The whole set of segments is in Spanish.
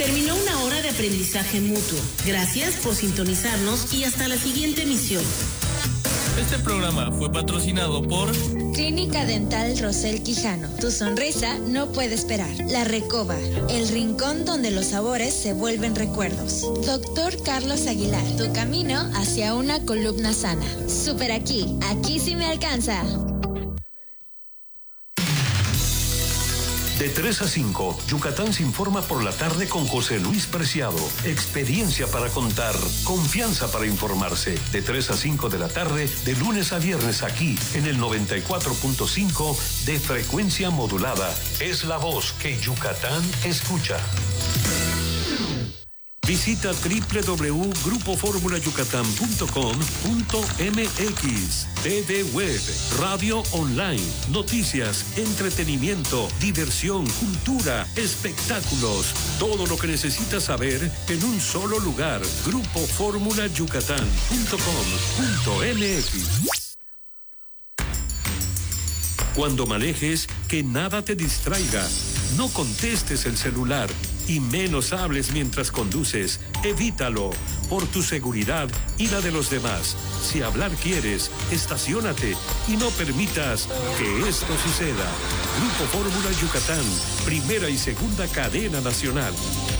Terminó una hora de aprendizaje mutuo. Gracias por sintonizarnos y hasta la siguiente emisión. Este programa fue patrocinado por Clínica Dental Rosel Quijano. Tu sonrisa no puede esperar. La Recoba, el rincón donde los sabores se vuelven recuerdos. Doctor Carlos Aguilar, tu camino hacia una columna sana. Super aquí sí me alcanza. De 3 a 5, Yucatán se informa por la tarde con José Luis Preciado. Experiencia para contar, confianza para informarse. De 3 a 5 de la tarde, de lunes a viernes aquí, en el 94.5 de frecuencia modulada. Es la voz que Yucatán escucha. Visita www.grupoformulayucatán.com.mx. TV Web, radio online, noticias, entretenimiento, diversión, cultura, espectáculos. Todo lo que necesitas saber en un solo lugar. Grupoformulayucatán.com.mx. Cuando manejes, que nada te distraiga. No contestes el celular y menos hables mientras conduces. Evítalo, por tu seguridad y la de los demás. Si hablar quieres, estaciónate y no permitas que esto suceda. Grupo Fórmula Yucatán, primera y segunda cadena nacional.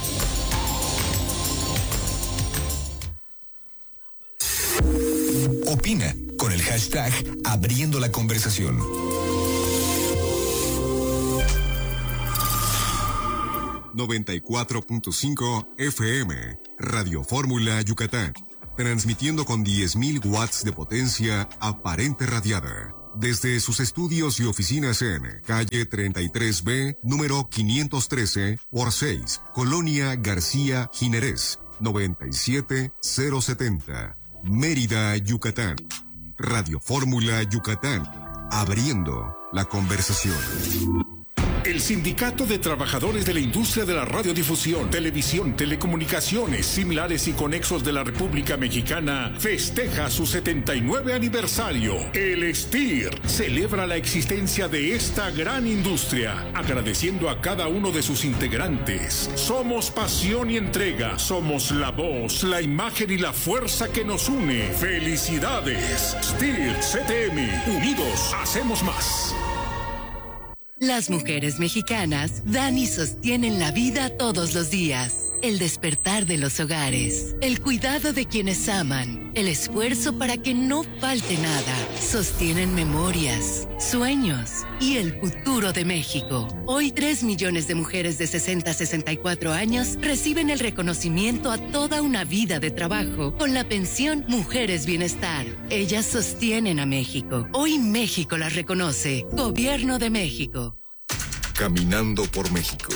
Opina con el hashtag Abriendo la Conversación. ...94.5 FM... Radio Fórmula Yucatán... ...transmitiendo con 10.000 watts de potencia... ...aparente radiada... ...desde sus estudios y oficinas en... ...calle 33B... ...número 513... ...por 6... ...Colonia García Ginerés... ...97070... ...Mérida, Yucatán... Radio Fórmula Yucatán... ...abriendo la conversación. El Sindicato de Trabajadores de la Industria de la Radiodifusión, Televisión, Telecomunicaciones, Similares y Conexos de la República Mexicana festeja su 79 aniversario. El STIR celebra la existencia de esta gran industria, agradeciendo a cada uno de sus integrantes. Somos pasión y entrega, somos la voz, la imagen y la fuerza que nos une. ¡Felicidades! STIR CTM, unidos hacemos más. Las mujeres mexicanas dan y sostienen la vida todos los días. El despertar de los hogares, el cuidado de quienes aman, el esfuerzo para que no falte nada. Sostienen memorias, sueños y el futuro de México. Hoy 3 millones de mujeres de 60 a 64 años reciben el reconocimiento a toda una vida de trabajo con la pensión Mujeres Bienestar. Ellas sostienen a México. Hoy México las reconoce. Gobierno de México. Caminando por México.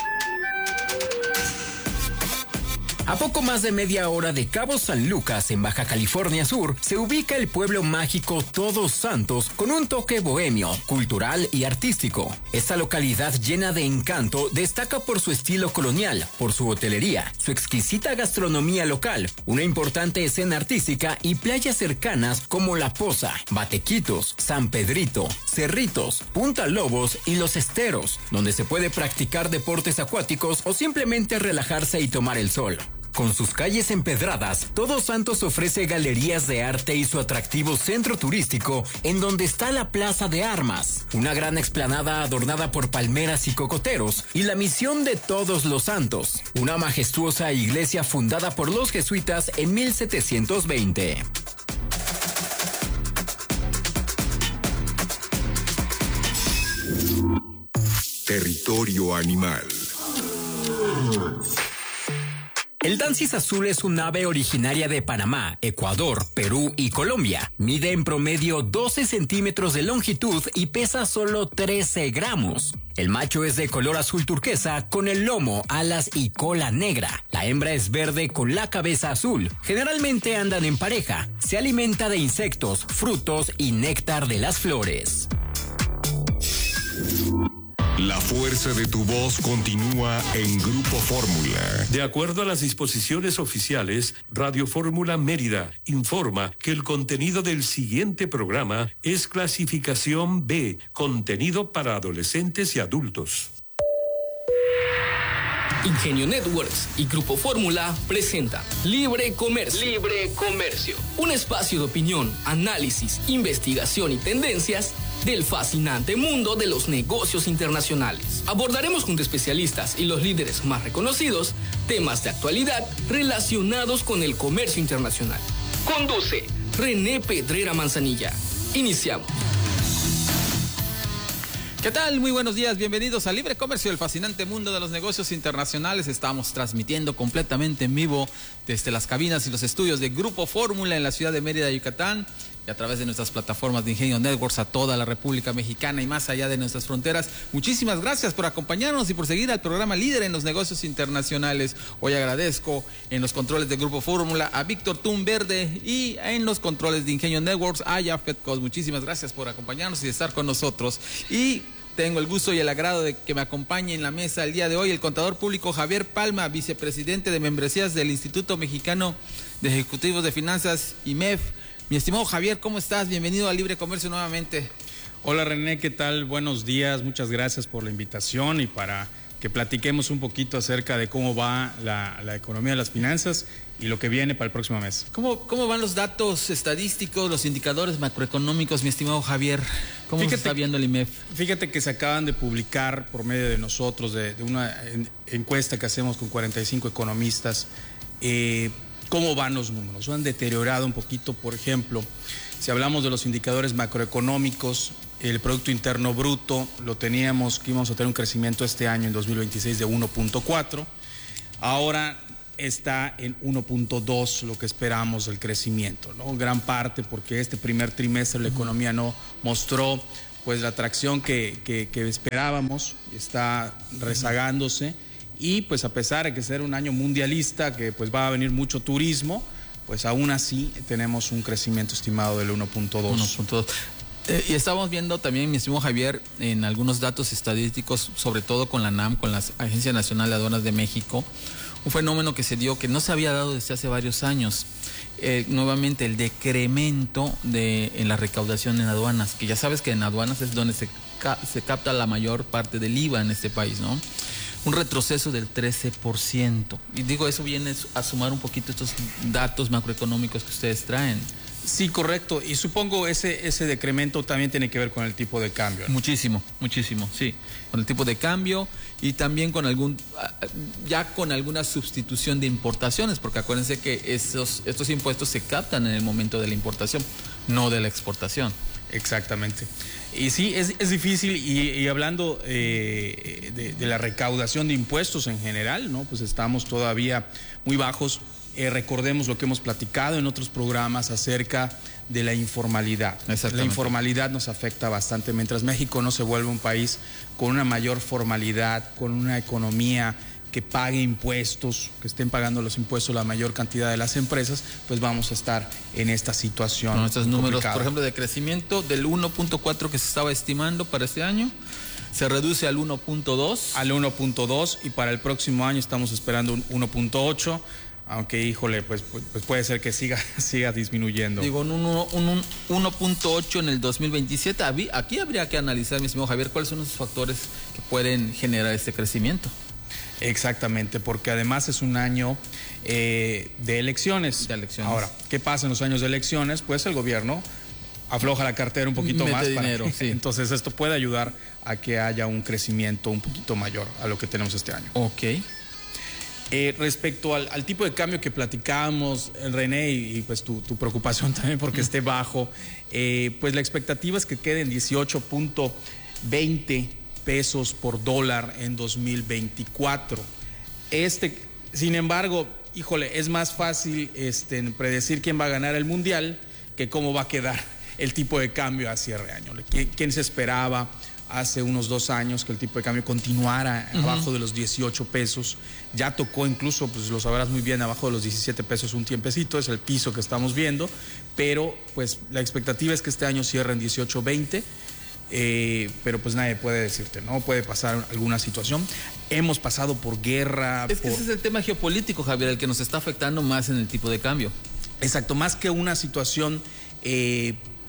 A poco más de media hora de Cabo San Lucas, en Baja California Sur, se ubica el pueblo mágico Todos Santos con un toque bohemio, cultural y artístico. Esta localidad llena de encanto destaca por su estilo colonial, por su hotelería, su exquisita gastronomía local, una importante escena artística y playas cercanas como La Poza, Batequitos, San Pedrito, Cerritos, Punta Lobos y Los Esteros, donde se puede practicar deportes acuáticos o simplemente relajarse y tomar el sol. Con sus calles empedradas, Todos Santos ofrece galerías de arte y su atractivo centro turístico, en donde está la Plaza de Armas, una gran explanada adornada por palmeras y cocoteros, y la Misión de Todos los Santos, una majestuosa iglesia fundada por los jesuitas en 1720. Territorio animal. El Dancis azul es un ave originaria de Panamá, Ecuador, Perú y Colombia. Mide en promedio 12 centímetros de longitud y pesa solo 13 gramos. El macho es de color azul turquesa con el lomo, alas y cola negra. La hembra es verde con la cabeza azul. Generalmente andan en pareja. Se alimenta de insectos, frutos y néctar de las flores. La fuerza de tu voz continúa en Grupo Fórmula. De acuerdo a las disposiciones oficiales, Radio Fórmula Mérida informa que el contenido del siguiente programa es clasificación B, contenido para adolescentes y adultos. Ingenio Networks y Grupo Fórmula presentan Libre Comercio. Libre Comercio. Un espacio de opinión, análisis, investigación y tendencias del fascinante mundo de los negocios internacionales. Abordaremos junto a especialistas y los líderes más reconocidos temas de actualidad relacionados con el comercio internacional. Conduce René Pedrera Manzanilla. Iniciamos. ¿Qué tal? Muy buenos días, bienvenidos a Libre Comercio, el fascinante mundo de los negocios internacionales. Estamos transmitiendo completamente en vivo desde las cabinas y los estudios de Grupo Fórmula en la ciudad de Mérida, Yucatán, y a través de nuestras plataformas de Ingenio Networks a toda la República Mexicana y más allá de nuestras fronteras. Muchísimas gracias por acompañarnos y por seguir al programa líder en los negocios internacionales. Hoy agradezco en los controles de Grupo Fórmula a Víctor Tumverde y en los controles de Ingenio Networks a Jafet Cos. Muchísimas gracias por acompañarnos y estar con nosotros. Y tengo el gusto y el agrado de que me acompañe en la mesa el día de hoy el contador público Javier Palma, vicepresidente de membresías del Instituto Mexicano de Ejecutivos de Finanzas, IMEF. Mi estimado Javier, ¿cómo estás? Bienvenido a Libre Comercio nuevamente. Hola René, ¿qué tal? Buenos días, muchas gracias por la invitación y para que platiquemos un poquito acerca de cómo va la economía de las finanzas y lo que viene para el próximo mes. ¿Cómo van los datos estadísticos, los indicadores macroeconómicos, mi estimado Javier? ¿Cómo se está viendo el IMEF? Fíjate que se acaban de publicar por medio de nosotros, de una encuesta que hacemos con 45 economistas, cómo van los números. Han deteriorado un poquito, por ejemplo, si hablamos de los indicadores macroeconómicos, el Producto Interno Bruto lo teníamos que íbamos a tener un crecimiento este año en 2026 de 1.4, ahora está en 1.2 lo que esperamos del crecimiento, ¿no? Gran parte porque este primer trimestre la economía no mostró pues la atracción que esperábamos, está rezagándose. Y pues a pesar de que ser un año mundialista, que pues va a venir mucho turismo, pues aún así tenemos un crecimiento estimado del 1.2. Y estábamos viendo también, mi estimado Javier, en algunos datos estadísticos, sobre todo con la NAM, con la Agencia Nacional de Aduanas de México, un fenómeno que se dio, que no se había dado desde hace varios años. Nuevamente el decremento en la recaudación en aduanas, que ya sabes que en aduanas es donde se capta la mayor parte del IVA en este país, ¿no? Un retroceso del 13%. Y digo, eso viene a sumar un poquito estos datos macroeconómicos que ustedes traen. Sí, correcto. Y supongo ese decremento también tiene que ver con el tipo de cambio, ¿no? Muchísimo, sí. Con el tipo de cambio y también con alguna sustitución de importaciones, porque acuérdense que estos impuestos se captan en el momento de la importación, no de la exportación. Exactamente. Y sí, es difícil y hablando de la recaudación de impuestos en general, ¿no? Pues estamos todavía muy bajos. Recordemos lo que hemos platicado en otros programas acerca de la informalidad. La informalidad nos afecta bastante. Mientras México no se vuelve un país con una mayor formalidad, con una economía que pague impuestos, que estén pagando los impuestos la mayor cantidad de las empresas, pues vamos a estar en esta situación. Con estos números, complicada. Por ejemplo, de crecimiento del 1.4 que se estaba estimando para este año, se reduce al 1.2. Al 1.2 y para el próximo año estamos esperando un 1.8, aunque híjole, pues puede ser que siga disminuyendo. Digo, un 1.8 en el 2027. Aquí habría que analizar, mi estimado Javier, cuáles son los factores que pueden generar este crecimiento. Exactamente, porque además es un año de elecciones. Ahora, ¿qué pasa en los años de elecciones? Pues el gobierno afloja la cartera un poquito más. Dinero, sí. Entonces esto puede ayudar a que haya un crecimiento un poquito mayor a lo que tenemos este año. Ok. Respecto al tipo de cambio que platicábamos, René, y pues tu preocupación también porque esté bajo, pues la expectativa es que quede en 18.20 pesos por dólar en 2024. Sin embargo, híjole, es más fácil predecir quién va a ganar el mundial que cómo va a quedar el tipo de cambio a cierre de año. ¿Quién se esperaba hace unos 2 años que el tipo de cambio continuara abajo de los 18 pesos? Ya tocó incluso, pues lo sabrás muy bien, abajo de los 17 pesos un tiempecito, es el piso que estamos viendo, pero pues la expectativa es que este año cierre en 18.20. Pero pues nadie puede decirte, ¿no? Puede pasar alguna situación. Hemos pasado por guerra. Ese es el tema geopolítico, Javier, el que nos está afectando más en el tipo de cambio. Exacto, más que una situación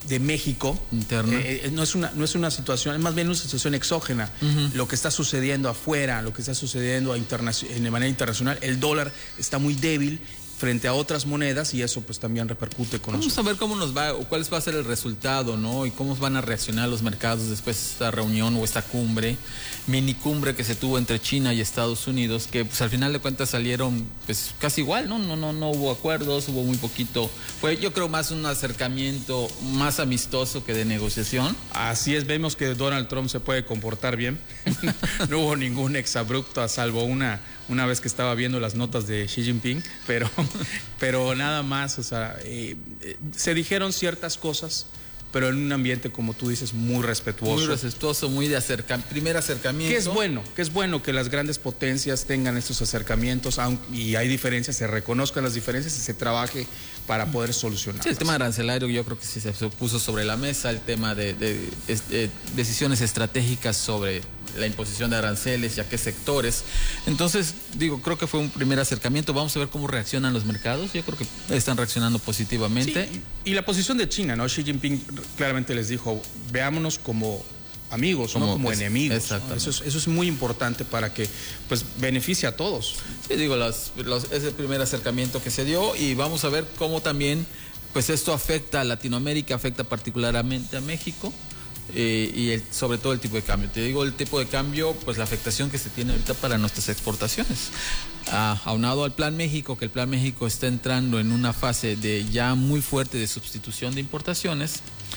México interna. No es una situación, es más bien una situación exógena. Lo que está sucediendo afuera, lo que está sucediendo de manera internacional, el dólar está muy débil frente a otras monedas y eso pues también repercute con nosotros. Vamos a ver cómo nos va o cuál va a ser el resultado, ¿no? Y cómo van a reaccionar los mercados después de esta reunión o esta cumbre, mini cumbre que se tuvo entre China y Estados Unidos, que pues al final de cuentas salieron pues casi igual, ¿no? No hubo acuerdos, hubo muy poquito. Fue yo creo más un acercamiento más amistoso que de negociación. Así es, vemos que Donald Trump se puede comportar bien. No hubo ningún exabrupto, a salvo una vez que estaba viendo las notas de Xi Jinping, pero nada más, o sea, se dijeron ciertas cosas, pero en un ambiente, como tú dices, muy respetuoso. Muy respetuoso, muy de primer acercamiento. Que es bueno que las grandes potencias tengan estos acercamientos, y hay diferencias, se reconozcan las diferencias y se trabaje para poder solucionarlas. Sí, el tema arancelario yo creo que sí se puso sobre la mesa, el tema de decisiones estratégicas sobre la imposición de aranceles y a qué sectores. Entonces, creo que fue un primer acercamiento. Vamos a ver cómo reaccionan los mercados. Yo creo que están reaccionando positivamente. Sí, y la posición de China, ¿no? Xi Jinping claramente les dijo, veámonos como amigos, no como enemigos, ¿no? Eso es muy importante para que pues beneficie a todos. Sí, es el primer acercamiento que se dio y vamos a ver cómo también pues esto afecta a Latinoamérica, afecta particularmente a México. Y sobre todo el tipo de cambio. Te digo el tipo de cambio, pues la afectación que se tiene ahorita para nuestras exportaciones. Aunado al Plan México, que el Plan México está entrando en una fase de ya muy fuerte de sustitución de importaciones,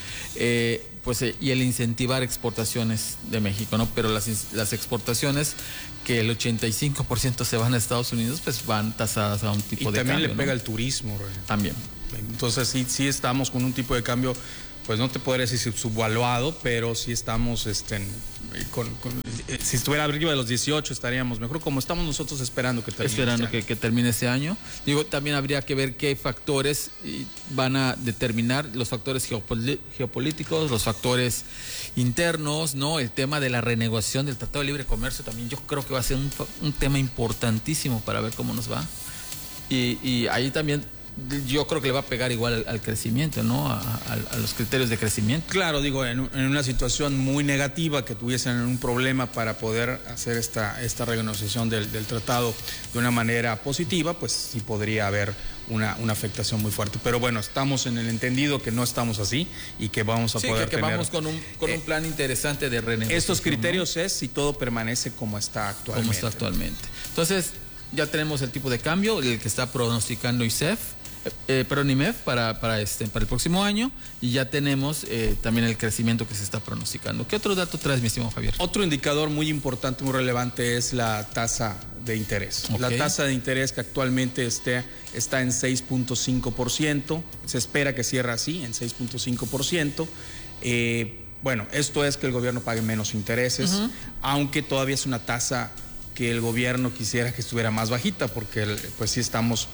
y el incentivar exportaciones de México, ¿no? Pero las exportaciones, que el 85% se van a Estados Unidos, pues van tasadas a un tipo de cambio. Y también le pega el turismo, René. También. Entonces sí estamos con un tipo de cambio, pues no te podría decir subvaluado, pero sí estamos, si estuviera arriba de los 18 estaríamos mejor, como estamos nosotros esperando que termine. Que termine este año. También habría que ver qué factores van a determinar, los factores geopolíticos, los factores internos, ¿no? El tema de la renegociación del Tratado de Libre Comercio también yo creo que va a ser un tema importantísimo para ver cómo nos va. Y ahí también yo creo que le va a pegar igual al crecimiento, ¿no? A los criterios de crecimiento. Claro, en una situación muy negativa, que tuviesen un problema para poder hacer esta renegociación del tratado de una manera positiva, pues sí podría haber una afectación muy fuerte. Pero bueno, estamos en el entendido que no estamos así y que vamos a poder tener... vamos con un plan interesante de renegociación. Estos criterios, ¿no? Es si todo permanece como está actualmente. Entonces, ya tenemos el tipo de cambio, el que está pronosticando IMEF para el próximo año, y ya tenemos también el crecimiento que se está pronosticando. ¿Qué otro dato traes, mi estimado Javier? Otro indicador muy importante, muy relevante, es la tasa de interés. Okay. La tasa de interés, que actualmente está en 6.5%, se espera que cierre así, en 6.5%. Bueno, esto es que el gobierno pague menos intereses, aunque todavía es una tasa que el gobierno quisiera que estuviera más bajita, porque pues sí estamos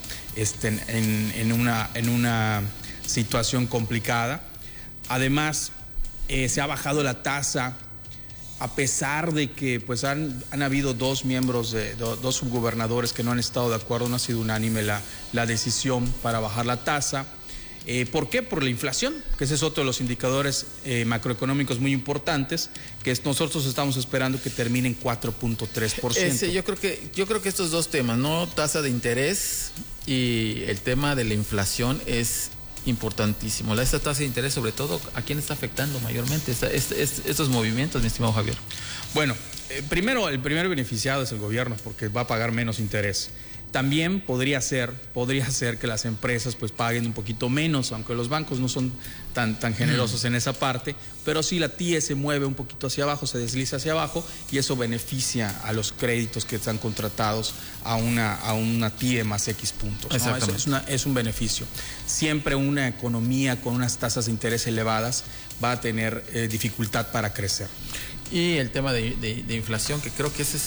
en una situación complicada. Además, se ha bajado la tasa a pesar de que pues han habido dos subgobernadores que no han estado de acuerdo, no ha sido unánime la decisión para bajar la tasa. ¿Por qué? Por la inflación, que ese es otro de los indicadores macroeconómicos muy importantes, que nosotros estamos esperando que termine en 4.3%. Yo creo que estos dos temas, ¿no? Tasa de interés y el tema de la inflación es importantísimo. Esta tasa de interés, sobre todo, ¿a quién está afectando mayormente estos movimientos, mi estimado Javier? Bueno, primero, el primer beneficiado es el gobierno, porque va a pagar menos interés. También podría ser que las empresas pues paguen un poquito menos, aunque los bancos no son tan generosos en esa parte, pero sí la TIE se mueve un poquito hacia abajo, se desliza hacia abajo, y eso beneficia a los créditos que están contratados a una TIE más X puntos, ¿no? Exactamente. Es un beneficio. Siempre una economía con unas tasas de interés elevadas va a tener dificultad para crecer. Y el tema de inflación, que creo que ese es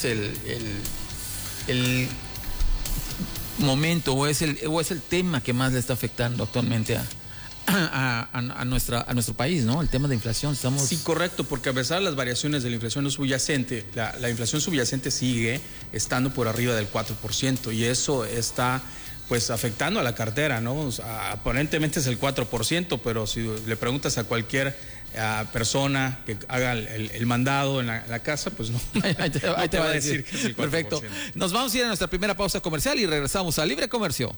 el momento o es el tema que más le está afectando actualmente a nuestro país, ¿no? El tema de inflación. Sí, correcto, porque a pesar de las variaciones de la inflación subyacente, la inflación subyacente sigue estando por arriba del 4%, y eso está pues afectando a la cartera, ¿no? O sea, aparentemente es el 4%, pero si le preguntas a cualquier persona que haga el mandado en la casa, pues no. Ahí te va a decir que es el 4%. Perfecto. Nos vamos a ir a nuestra primera pausa comercial y regresamos a Libre Comercio.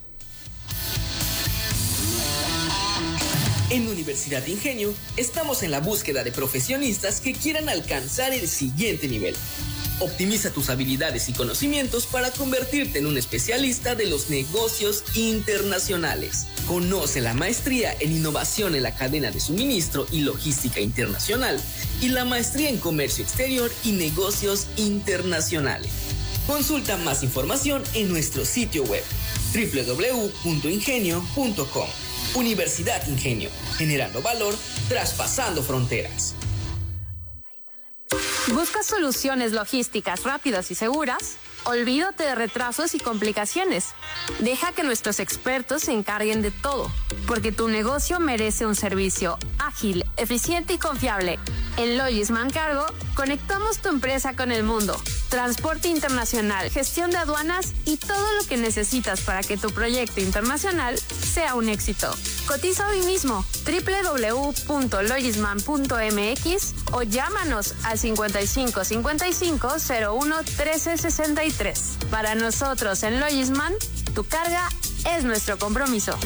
En Universidad Ingenio estamos en la búsqueda de profesionistas que quieran alcanzar el siguiente nivel. Optimiza tus habilidades y conocimientos para convertirte en un especialista de los negocios internacionales. Conoce la maestría en innovación en la cadena de suministro y logística internacional y la maestría en comercio exterior y negocios internacionales. Consulta más información en nuestro sitio web www.ingenio.com. Universidad Ingenio, generando valor, traspasando fronteras. ¿Buscas soluciones logísticas rápidas y seguras? Olvídate de retrasos y complicaciones. Deja que nuestros expertos se encarguen de todo, porque tu negocio merece un servicio ágil, eficiente y confiable. En Logisman Cargo, conectamos tu empresa con el mundo. Transporte internacional, gestión de aduanas y todo lo que necesitas para que tu proyecto internacional sea un éxito. Cotiza hoy mismo www.logisman.mx o llámanos al 55 55 01 13 63. Para nosotros en Logisman, tu carga es nuestro compromiso.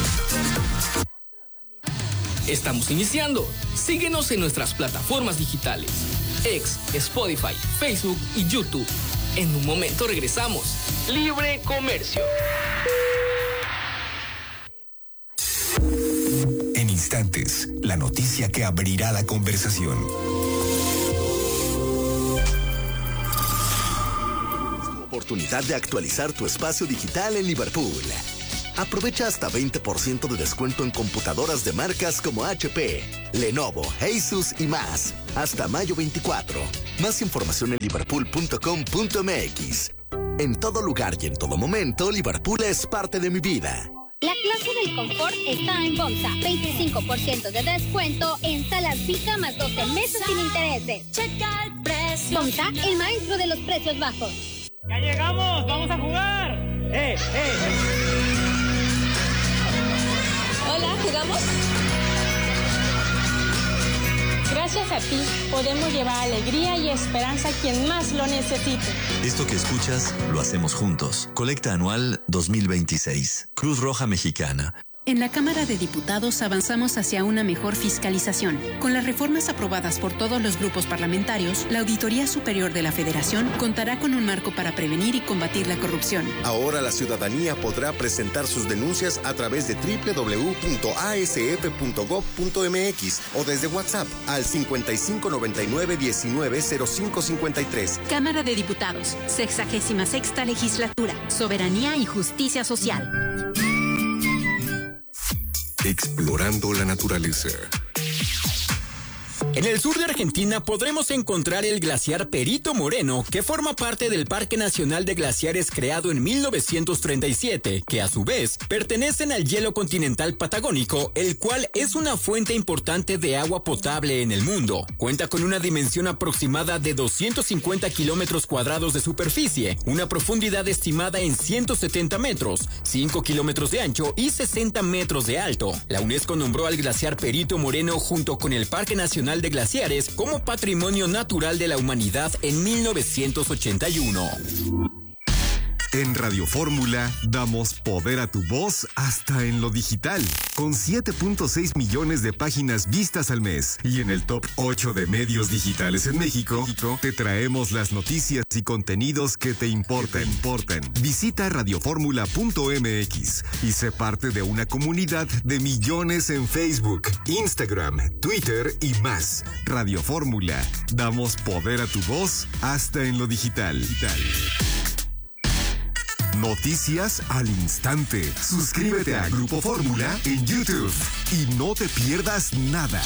Estamos iniciando. Síguenos en nuestras plataformas digitales: X, Spotify, Facebook y YouTube. En un momento regresamos. Libre Comercio. En instantes, la noticia que abrirá la conversación. Oportunidad de actualizar tu espacio digital en Liverpool. Aprovecha hasta 20% de descuento en computadoras de marcas como HP, Lenovo, Asus y más. Hasta mayo 24. Más información en liverpool.com.mx. En todo lugar y en todo momento, Liverpool es parte de mi vida. La clase del confort está en Bomsa. 25% de descuento en salas fija más 12 meses sin intereses. Checa el precio. Bomsa, el maestro de los precios bajos. ¡Ya llegamos! ¡Vamos a jugar! Hola, ¿jugamos? Gracias a ti, podemos llevar alegría y esperanza a quien más lo necesite. Esto que escuchas, lo hacemos juntos. Colecta Anual 2026. Cruz Roja Mexicana. En la Cámara de Diputados avanzamos hacia una mejor fiscalización. Con las reformas aprobadas por todos los grupos parlamentarios, la Auditoría Superior de la Federación contará con un marco para prevenir y combatir la corrupción. Ahora la ciudadanía podrá presentar sus denuncias a través de www.asf.gov.mx o desde WhatsApp al 5599-190553. Cámara de Diputados, 66ª Legislatura, Soberanía y Justicia Social. Explorando la naturaleza. En el sur de Argentina podremos encontrar el glaciar Perito Moreno, que forma parte del Parque Nacional de Glaciares creado en 1937, que a su vez pertenecen al hielo continental patagónico, el cual es una fuente importante de agua potable en el mundo. Cuenta con una dimensión aproximada de 250 kilómetros cuadrados de superficie, una profundidad estimada en 170 metros, 5 kilómetros de ancho y 60 metros de alto. La UNESCO nombró al glaciar Perito Moreno junto con el Parque Nacional de Glaciares como Patrimonio Natural de la Humanidad en 1981. En Radio Fórmula damos poder a tu voz hasta en lo digital, con 7.6 millones de páginas vistas al mes. Y en el top 8 de medios digitales en México, te traemos las noticias y contenidos que te importan. Visita radioformula.mx y sé parte de una comunidad de millones en Facebook, Instagram, Twitter y más. Radio Fórmula, damos poder a tu voz hasta en lo digital. Noticias al instante. Suscríbete a Grupo Fórmula en YouTube y no te pierdas nada.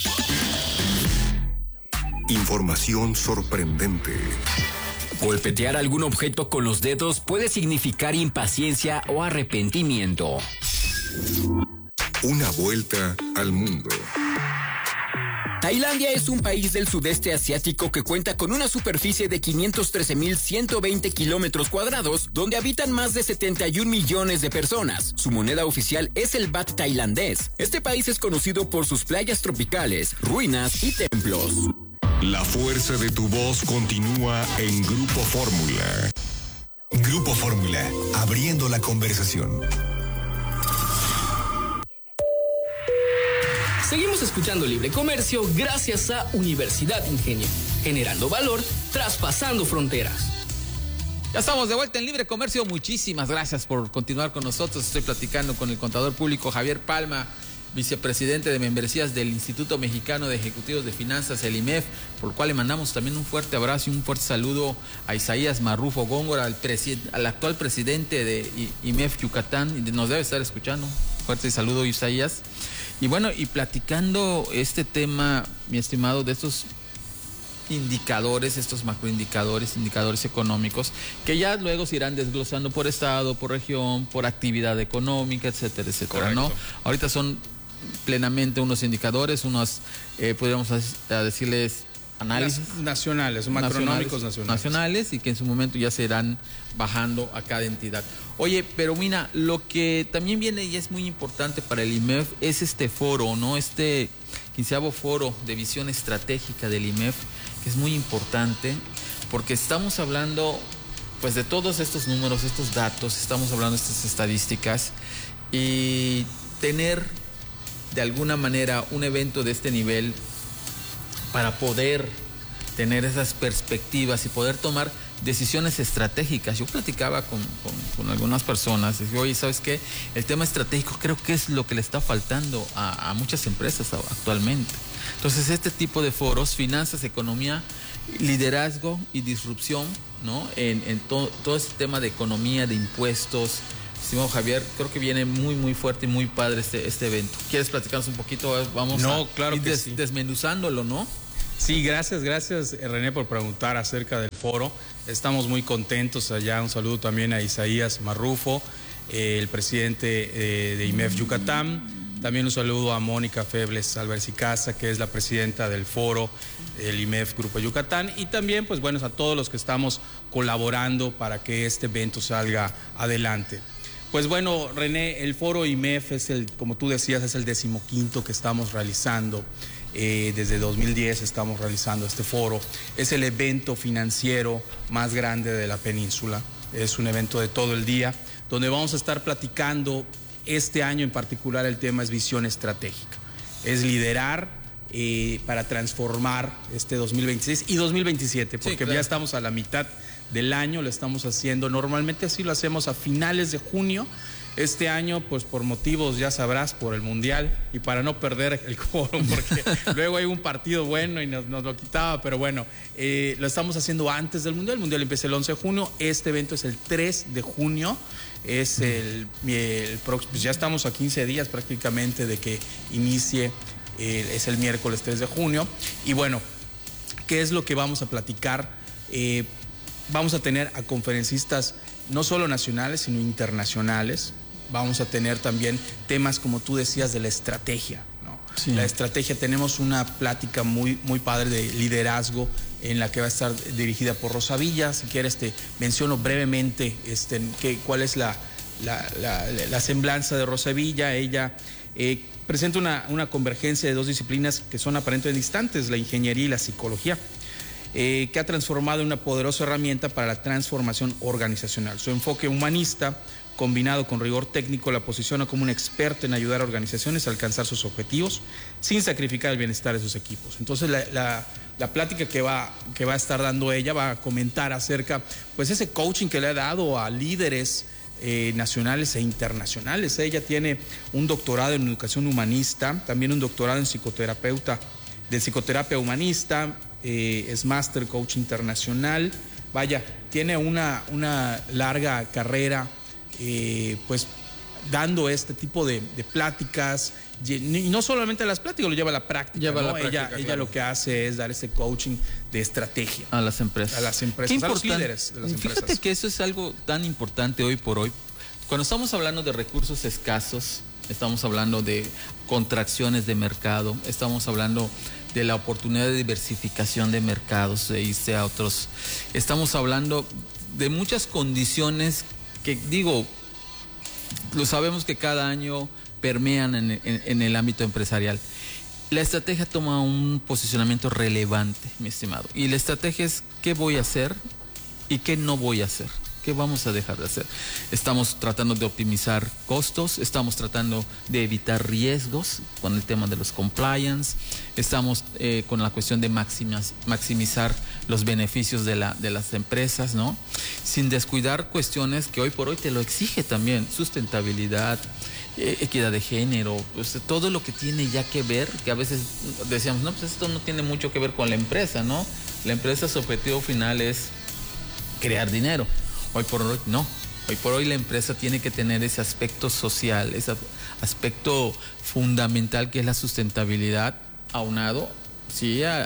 Información sorprendente. Golpetear algún objeto con los dedos puede significar impaciencia o arrepentimiento. Una vuelta al mundo. Tailandia es un país del sudeste asiático que cuenta con una superficie de 513.120 kilómetros cuadrados, donde habitan más de 71 millones de personas. Su moneda oficial es el baht tailandés. Este país es conocido por sus playas tropicales, ruinas y templos. La fuerza de tu voz continúa en Grupo Fórmula. Grupo Fórmula, abriendo la conversación. Seguimos escuchando Libre Comercio gracias a Universidad Ingenio, generando valor, traspasando fronteras. Ya estamos de vuelta en Libre Comercio. Muchísimas gracias por continuar con nosotros. Estoy platicando con el contador público Javier Palma, vicepresidente de membresías del Instituto Mexicano de Ejecutivos de Finanzas, el IMEF, por lo cual le mandamos también un fuerte abrazo y un fuerte saludo a Isaías Marrufo Góngora, al actual presidente de IMEF Yucatán, y nos debe estar escuchando. Fuerte saludo, Isaías. Y bueno, y platicando este tema, mi estimado, de estos indicadores, estos macroindicadores, indicadores económicos, que ya luego se irán desglosando por estado, por región, por actividad económica, etcétera, etcétera. Correcto. ¿No? Ahorita son plenamente unos indicadores, unos, podríamos decirles, análisis nacionales, macroeconómicos nacionales, y que en su momento ya se irán bajando a cada entidad. Oye, pero mira, lo que también viene y es muy importante para el IMEF es este foro, ¿no? Este 15º foro de visión estratégica del IMEF, que es muy importante porque estamos hablando pues de todos estos números, estos datos, estamos hablando de estas estadísticas, y tener de alguna manera un evento de este nivel para poder tener esas perspectivas y poder tomar decisiones estratégicas. Yo platicaba con algunas personas y digo, oye, ¿sabes qué? El tema estratégico creo que es lo que le está faltando a muchas empresas actualmente. Entonces, este tipo de foros, finanzas, economía, liderazgo y disrupción, ¿no? En todo este tema de economía, de impuestos. Estimado Javier, creo que viene muy, muy fuerte y muy padre este evento. ¿Quieres platicarnos un poquito? Vamos a ir desmenuzándolo, ¿no? Sí, gracias René por preguntar acerca del foro. Estamos muy contentos allá. Un saludo también a Isaías Marrufo, el presidente de IMEF Yucatán. También un saludo a Mónica Febles Álvarez y Casa, que es la presidenta del foro del IMEF Grupo Yucatán. Y también, pues bueno, a todos los que estamos colaborando para que este evento salga adelante. Pues bueno, René, el foro IMEF es como tú decías, es el 15º que estamos realizando. Desde 2010 estamos realizando este foro. Es el evento financiero más grande de la península. Es un evento de todo el día, donde vamos a estar platicando. Este año en particular el tema es visión estratégica. Es liderar para transformar este 2026 y 2027, porque sí, claro, ya estamos a la mitad del año, lo estamos haciendo. Normalmente así lo hacemos a finales de junio. Este año, pues por motivos, ya sabrás, por el Mundial y para no perder el quórum, porque luego hay un partido bueno y nos lo quitaba, pero bueno, lo estamos haciendo antes del Mundial. El Mundial empieza el 11 de junio, este evento es el 3 de junio, es pues ya estamos a 15 días prácticamente de que inicie, es el miércoles 3 de junio. Y bueno, ¿qué es lo que vamos a platicar? Vamos a tener a conferencistas no solo nacionales, sino internacionales. Vamos a tener también temas, como tú decías, de la estrategia, ¿no? Sí. La estrategia, tenemos una plática muy, muy padre de liderazgo en la que va a estar dirigida por Rosa Villa. Si quieres te menciono brevemente cuál es la semblanza de Rosa Villa. Ella presenta una convergencia de dos disciplinas que son aparentemente distantes, la ingeniería y la psicología, que ha transformado en una poderosa herramienta para la transformación organizacional. Su enfoque humanista, combinado con rigor técnico, la posiciona como un experto en ayudar a organizaciones a alcanzar sus objetivos sin sacrificar el bienestar de sus equipos. Entonces, la plática que va a estar dando ella va a comentar acerca, pues, ese coaching que le ha dado a líderes nacionales e internacionales. Ella tiene un doctorado en educación humanista, también un doctorado en psicoterapia humanista, es Master Coach Internacional. Vaya, tiene una larga carrera, pues dando este tipo de pláticas, y no solamente las pláticas, lo lleva a la práctica, ¿no? Ella claro, lo que hace es dar ese coaching de estrategia a las empresas, a los líderes de las empresas. Fíjate que eso es algo tan importante hoy por hoy. Cuando estamos hablando de recursos escasos, estamos hablando de contracciones de mercado, estamos hablando de la oportunidad de diversificación de mercados, de irse a otros. Estamos hablando de muchas condiciones que, digo, lo sabemos que cada año permean en el ámbito empresarial. La estrategia toma un posicionamiento relevante, mi estimado. Y la estrategia es qué voy a hacer y qué no voy a hacer. ¿Qué vamos a dejar de hacer? Estamos tratando de optimizar costos, estamos tratando de evitar riesgos con el tema de los compliance, estamos con la cuestión de maximizar los beneficios de las empresas, ¿no? Sin descuidar cuestiones que hoy por hoy te lo exige también, sustentabilidad, equidad de género, pues, todo lo que tiene ya que ver, que a veces decíamos, no, pues esto no tiene mucho que ver con la empresa, ¿no? La empresa, su objetivo final es crear dinero. Hoy por hoy no. Hoy por hoy la empresa tiene que tener ese aspecto social, ese aspecto fundamental que es la sustentabilidad, aunado sí a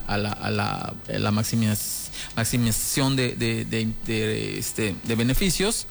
la maximización de beneficios,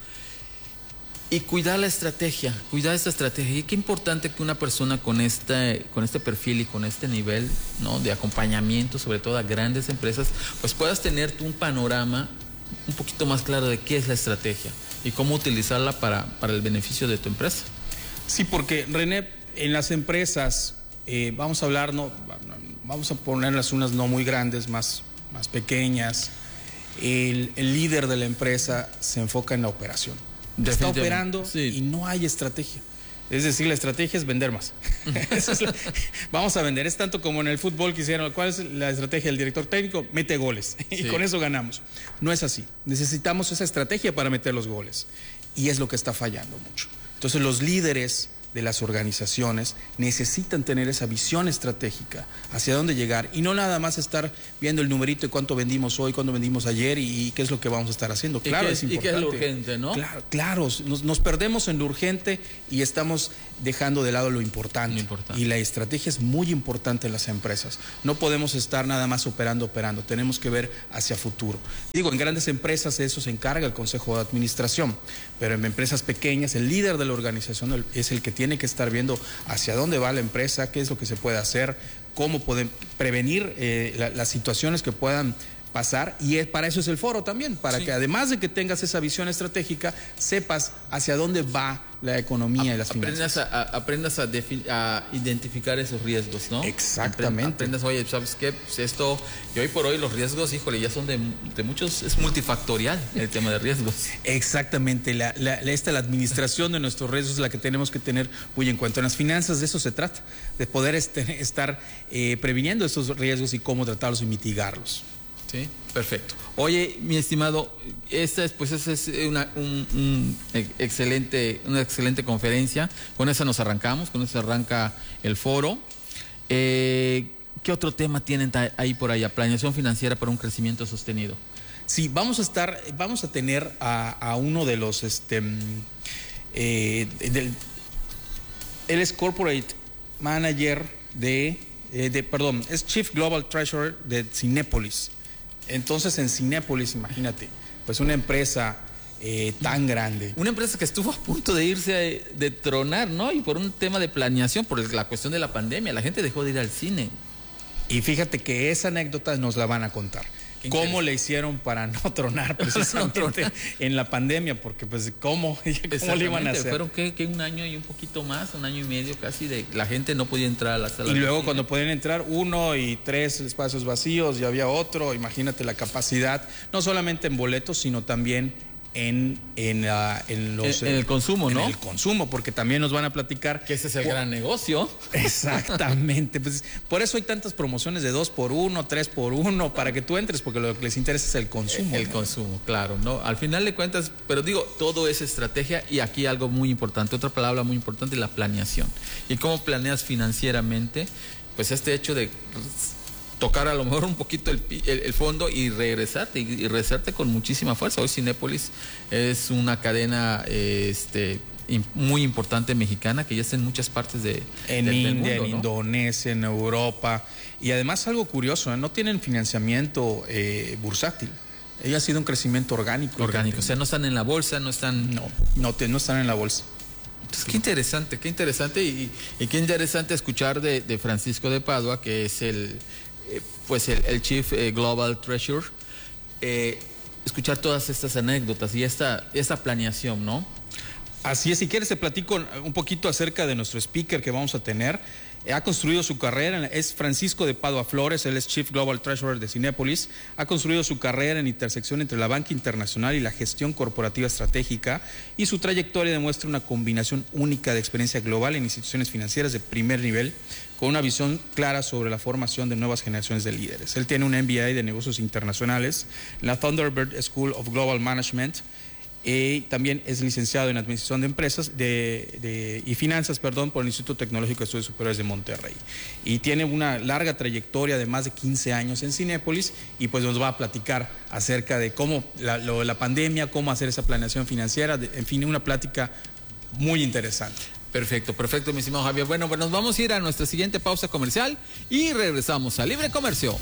y cuidar la estrategia, cuidar esta estrategia. Y qué importante que una persona con este perfil y con este nivel, ¿no?, de acompañamiento, sobre todo a grandes empresas, pues puedas tener tú un panorama un poquito más claro de qué es la estrategia y cómo utilizarla para el beneficio de tu empresa. Sí, porque René, en las empresas, vamos a hablar, vamos a ponerlas unas no muy grandes, más pequeñas. El líder de la empresa se enfoca en la operación. Está operando, sí, y no hay estrategia. Es decir, la estrategia es vender más. Vamos a vender. Es tanto como en el fútbol que hicieron. ¿Cuál es la estrategia del director técnico? Mete goles. Y sí, con eso ganamos. No es así. Necesitamos esa estrategia para meter los goles. Y es lo que está fallando mucho. Entonces los líderes de las organizaciones necesitan tener esa visión estratégica hacia dónde llegar y no nada más estar viendo el numerito de cuánto vendimos hoy, cuánto vendimos ayer y qué es lo que vamos a estar haciendo. Claro, es importante. Y qué es lo urgente, ¿no? Claro, nos perdemos en lo urgente y estamos dejando de lado lo importante. Y la estrategia es muy importante en las empresas. No podemos estar nada más operando. Tenemos que ver hacia futuro. Digo, en grandes empresas eso se encarga el Consejo de Administración, pero en empresas pequeñas el líder de la organización es el que tiene que estar viendo hacia dónde va la empresa, qué es lo que se puede hacer, cómo pueden prevenir las situaciones que puedan pasar, y para eso es el foro también, para que además de que tengas esa visión estratégica, sepas hacia dónde va la economía y las finanzas. Aprendas a identificar esos riesgos, ¿no? Exactamente. Aprendas, oye, ¿sabes qué? Pues esto, y hoy por hoy los riesgos, híjole, ya son de muchos, es multifactorial el tema de riesgos. Exactamente, la administración de nuestros riesgos es la que tenemos que tener muy en cuenta. En las finanzas de eso se trata, de poder estar previniendo esos riesgos y cómo tratarlos y mitigarlos. Sí, perfecto. Oye, mi estimado, esta es una excelente conferencia. Con esa nos arrancamos, con esa arranca el foro. ¿Qué otro tema tienen ahí por allá? Planeación financiera para un crecimiento sostenido. Sí, vamos a tener a uno de los él es Corporate Manager es Chief Global Treasurer de Cinépolis. Entonces en Cinépolis, imagínate, pues una empresa tan grande. Una empresa que estuvo a punto de irse de tronar, ¿no? Y por un tema de planeación, por la cuestión de la pandemia, la gente dejó de ir al cine. Y fíjate que esa anécdota nos la van a contar. ¿Cómo le hicieron para no tronar precisamente en la pandemia? Porque pues ¿cómo le iban a hacer? Fueron que un año y un poquito más, un año y medio casi, de la gente no podía entrar a la sala. Y luego cuando podían entrar 1 y 3 espacios vacíos, ya había otro. Imagínate la capacidad, no solamente en boletos, sino también en el consumo, ¿no? En el consumo, porque también nos van a platicar que ese es el gran negocio. Exactamente. Pues por eso hay tantas promociones de 2x1, 3x1, para que tú entres, porque lo que les interesa es el consumo. El consumo, claro, ¿no? Al final de cuentas, pero digo, todo es estrategia, y aquí algo muy importante, otra palabra muy importante, la planeación. ¿Y cómo planeas financieramente? Pues este hecho de tocar a lo mejor un poquito el fondo y regresarte con muchísima fuerza. Hoy Cinépolis es una cadena muy importante mexicana que ya está en muchas partes del mundo, en ¿no? Indonesia, en Europa, y además algo curioso, no tienen financiamiento bursátil. Ella ha sido un crecimiento orgánico. O sea, no están en la bolsa, no están... No están en la bolsa. Qué interesante y qué interesante escuchar de Francisco de Padua, que es el Chief Global Treasurer, escuchar todas estas anécdotas y esta planeación, ¿no? Así es, si quieres te platico un poquito acerca de nuestro speaker que vamos a tener. Ha construido su carrera, es Francisco de Padua Flores, él es Chief Global Treasurer de Cinépolis. Ha construido su carrera en intersección entre la banca internacional y la gestión corporativa estratégica, y su trayectoria demuestra una combinación única de experiencia global en instituciones financieras de primer nivel, con una visión clara sobre la formación de nuevas generaciones de líderes. Él tiene un MBA de negocios internacionales en la Thunderbird School of Global Management. Y también es licenciado en Administración de Empresas y Finanzas, por el Instituto Tecnológico de Estudios Superiores de Monterrey. Y tiene una larga trayectoria de más de 15 años en Cinépolis, y pues nos va a platicar acerca de cómo la pandemia, cómo hacer esa planeación financiera, en fin, una plática muy interesante. Perfecto, mi estimado Javier. Bueno, pues nos vamos a ir a nuestra siguiente pausa comercial y regresamos a Libre Comercio.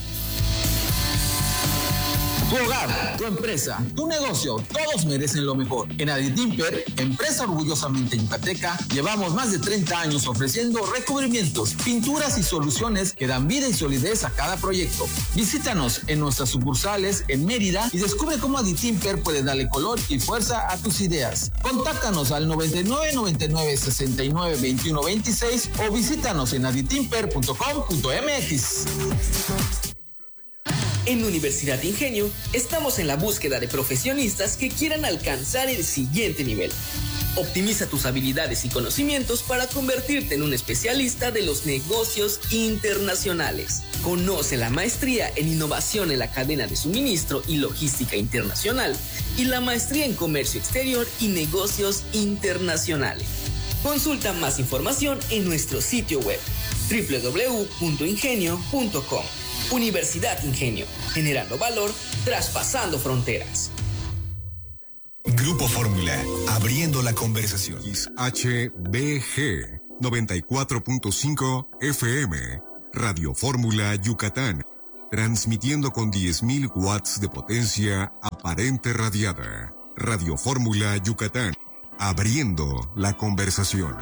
Tu hogar, tu empresa, tu negocio, todos merecen lo mejor. En Aditimper, empresa orgullosamente yucateca, llevamos más de 30 años ofreciendo recubrimientos, pinturas y soluciones que dan vida y solidez a cada proyecto. Visítanos en nuestras sucursales en Mérida y descubre cómo Aditimper puede darle color y fuerza a tus ideas. Contáctanos al 99 99 69 21 26 o visítanos en aditimper.com.mx. En Universidad Ingenio estamos en la búsqueda de profesionistas que quieran alcanzar el siguiente nivel. Optimiza tus habilidades y conocimientos para convertirte en un especialista de los negocios internacionales. Conoce la maestría en innovación en la cadena de suministro y logística internacional y la maestría en comercio exterior y negocios internacionales. Consulta más información en nuestro sitio web www.ingenio.com. Universidad Ingenio, generando valor, traspasando fronteras. Grupo Fórmula, abriendo la conversación. HBG 94.5 FM, Radio Fórmula Yucatán, transmitiendo con 10.000 watts de potencia aparente radiada. Radio Fórmula Yucatán, abriendo la conversación.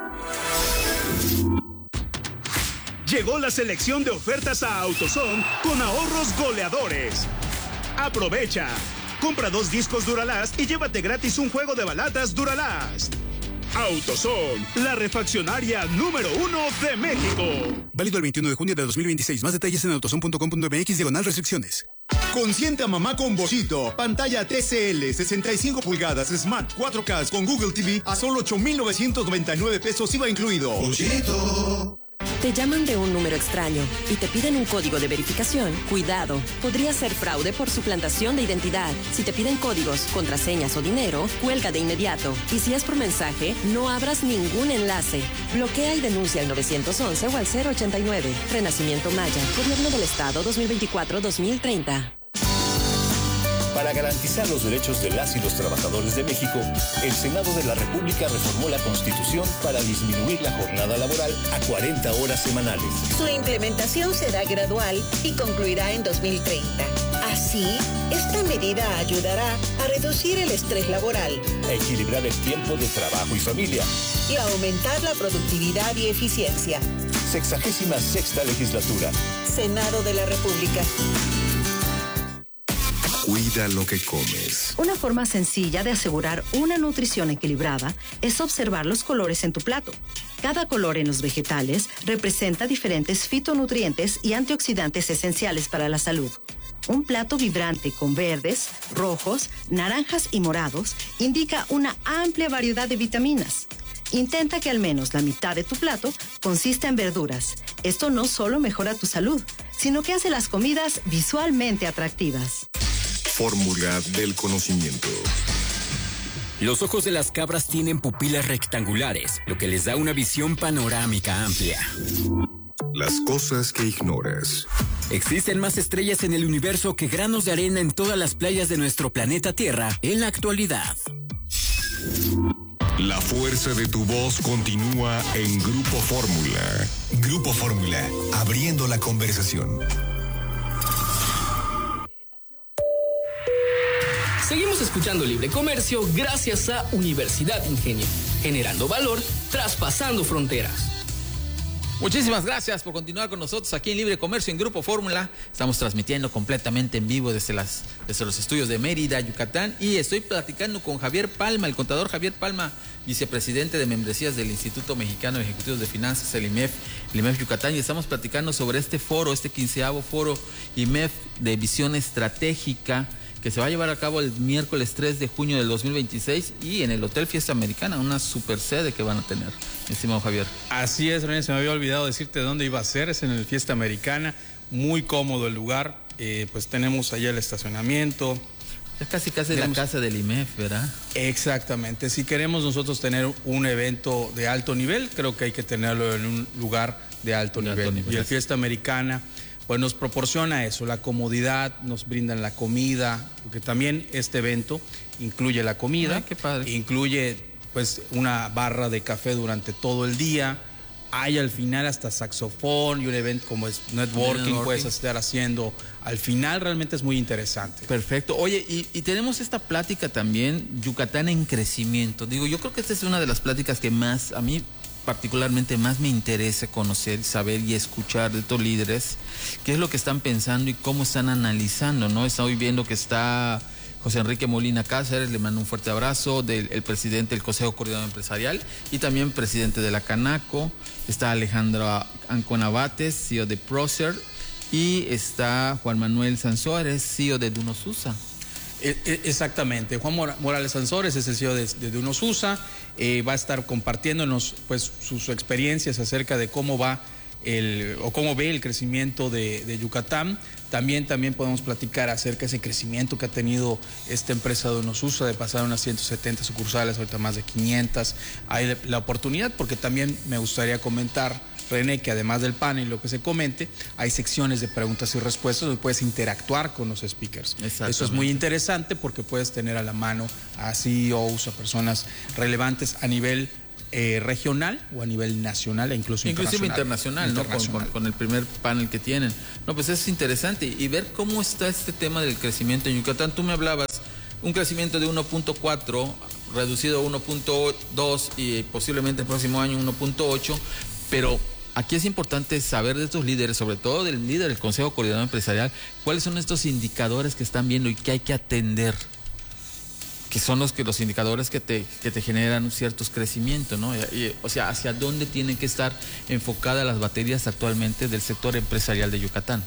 Llegó la selección de ofertas a AutoZone con ahorros goleadores. Aprovecha. Compra 2 discos Duralast y llévate gratis un juego de balatas Duralast. AutoZone, la refaccionaria número 1 de México. Válido el 21 de junio de 2026. Más detalles en autozone.com.mx/restricciones. Consiente a mamá con Bollito. Pantalla TCL 65 pulgadas Smart 4K con Google TV a solo 8,999 pesos IVA incluido. Bollito. Te llaman de un número extraño y te piden un código de verificación. Cuidado, podría ser fraude por suplantación de identidad. Si te piden códigos, contraseñas o dinero, cuelga de inmediato. Y si es por mensaje, no abras ningún enlace. Bloquea y denuncia al 911 o al 089. Renacimiento Maya, Gobierno del Estado 2024-2030. Para garantizar los derechos de las y los trabajadores de México, el Senado de la República reformó la Constitución para disminuir la jornada laboral a 40 horas semanales. Su implementación será gradual y concluirá en 2030. Así, esta medida ayudará a reducir el estrés laboral, a equilibrar el tiempo de trabajo y familia y a aumentar la productividad y eficiencia. 66ª legislatura. Senado de la República. Cuida lo que comes. Una forma sencilla de asegurar una nutrición equilibrada es observar los colores en tu plato. Cada color en los vegetales representa diferentes fitonutrientes y antioxidantes esenciales para la salud. Un plato vibrante con verdes, rojos, naranjas y morados indica una amplia variedad de vitaminas. Intenta que al menos la mitad de tu plato consista en verduras. Esto no solo mejora tu salud, sino que hace las comidas visualmente atractivas. Fórmula del conocimiento. Los ojos de las cabras tienen pupilas rectangulares, lo que les da una visión panorámica amplia. Las cosas que ignoras. Existen más estrellas en el universo que granos de arena en todas las playas de nuestro planeta Tierra en la actualidad. La fuerza de tu voz continúa en Grupo Fórmula. Grupo Fórmula, abriendo la conversación. Seguimos escuchando Libre Comercio gracias a Universidad Ingenio, generando valor, traspasando fronteras. Muchísimas gracias por continuar con nosotros aquí en Libre Comercio en Grupo Fórmula. Estamos transmitiendo completamente en vivo desde los estudios de Mérida, Yucatán, y estoy platicando con Javier Palma, el contador Javier Palma, vicepresidente de membresías del Instituto Mexicano de Ejecutivos de Finanzas, el IMEF Yucatán, y estamos platicando sobre este foro, este 15º foro IMEF de visión estratégica, que se va a llevar a cabo el miércoles 3 de junio del 2026 y en el Hotel Fiesta Americana, una super sede que van a tener, estimado Javier. Así es, René, se me había olvidado decirte dónde iba a ser, es en el Fiesta Americana, muy cómodo el lugar, pues tenemos allá el estacionamiento. Es casi la casa del IMEF, ¿verdad? Exactamente, si queremos nosotros tener un evento de alto nivel, creo que hay que tenerlo en un lugar de alto nivel. Y el Fiesta Americana pues nos proporciona eso, la comodidad, nos brindan la comida, porque también este evento incluye la comida. Ay, qué padre. Incluye pues una barra de café durante todo el día, hay al final hasta saxofón y un evento como es networking, puedes estar haciendo, al final realmente es muy interesante. Perfecto, oye, y tenemos esta plática también, Yucatán en crecimiento, digo, yo creo que esta es una de las pláticas que más, a mí particularmente más me interesa conocer, saber y escuchar de estos líderes, qué es lo que están pensando y cómo están analizando, ¿no? Estoy viendo que está José Enrique Molina Cáceres, le mando un fuerte abrazo, el presidente del Consejo Coordinador Empresarial y también presidente de la Canaco, está Alejandro Ancona Bates, CEO de Procer, y está Juan Manuel Sansores, CEO de Dunosusa. Exactamente, Juan Morales Sansores es el CEO de Dunosusa, va a estar compartiéndonos pues sus experiencias acerca de cómo va cómo ve el crecimiento de Yucatán. También podemos platicar acerca de ese crecimiento que ha tenido esta empresa de Dunosusa, de pasar a unas 170 sucursales, ahorita más de 500. Hay la oportunidad, porque también me gustaría comentar, René, que además del panel, lo que se comente, hay secciones de preguntas y respuestas donde puedes interactuar con los speakers. Eso es muy interesante porque puedes tener a la mano a CEOs, a personas relevantes a nivel regional o a nivel nacional e inclusive internacional, ¿no? Con el primer panel que tienen. No, pues es interesante y ver cómo está este tema del crecimiento en Yucatán. Tú me hablabas un crecimiento de 1.4 reducido a 1.2 y posiblemente el próximo año 1.8, pero aquí es importante saber de estos líderes, sobre todo del líder del Consejo Coordinador Empresarial, cuáles son estos indicadores que están viendo y que hay que atender, que son los indicadores que te generan ciertos crecimientos, ¿no? O sea, hacia dónde tienen que estar enfocadas las baterías actualmente del sector empresarial de Yucatán.